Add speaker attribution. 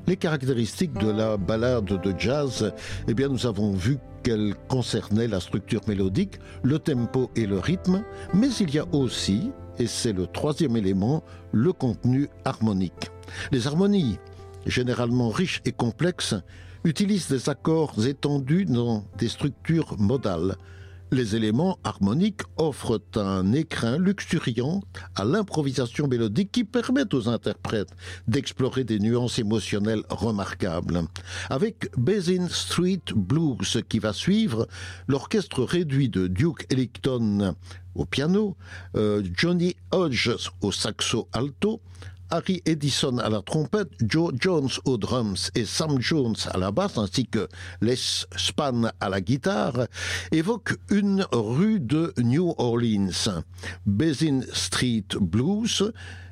Speaker 1: Les caractéristiques de la ballade de jazz, eh bien nous avons vu qu'elle concernait la structure mélodique, le tempo et le rythme, mais il y a aussi, et c'est le troisième élément, le contenu harmonique. Les harmonies, généralement riches et complexes, utilisent des accords étendus dans des structures modales. Les éléments harmoniques offrent un écrin luxuriant à l'improvisation mélodique qui permet aux interprètes d'explorer des nuances émotionnelles remarquables. Avec Basin Street Blues qui va suivre, l'orchestre réduit de Duke Ellington au piano, Johnny Hodges au saxo alto, Harry Edison à la trompette, Joe Jones aux drums et Sam Jones à la basse, ainsi que Les Span à la guitare, évoquent une rue de New Orleans. Basin Street Blues